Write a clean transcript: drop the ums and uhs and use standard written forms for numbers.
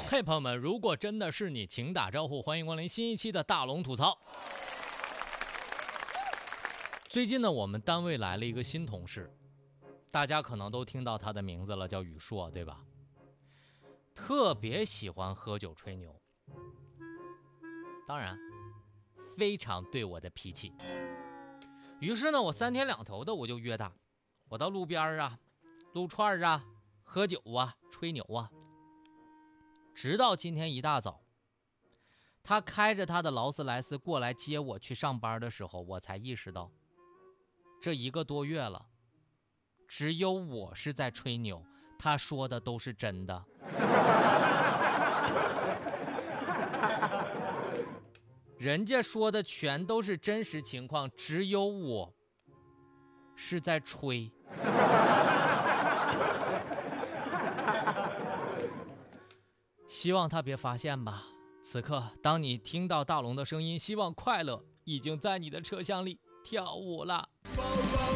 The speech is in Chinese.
嘿，朋友们，如果真的是你，请打招呼，欢迎光临新一期的大龙吐槽。最近呢，我们单位来了一个新同事，大家可能都听到他的名字了，叫宇硕，对吧？特别喜欢喝酒吹牛，当然非常对我的脾气。于是呢，我3天2头的我就约他，我到路边啊、撸串啊、喝酒啊、吹牛啊。直到今天一大早，他开着他的劳斯莱斯过来接我去上班的时候，我才意识到，这1个多月了，只有我是在吹牛，他说的都是真的。人家说的全都是真实情况，只有我是在吹。希望他别发现吧。此刻，当你听到大龙的声音，希望快乐已经在你的车厢里跳舞了。